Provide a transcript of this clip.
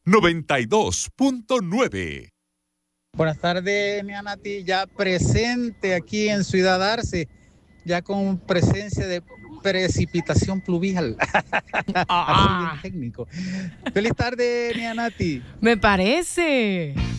92.9. Buenas tardes, mi Anati, ya presente aquí en Ciudad Arce, ya con presencia de precipitación pluvial. Así bien técnico. Feliz tarde, mi Anati. Me parece.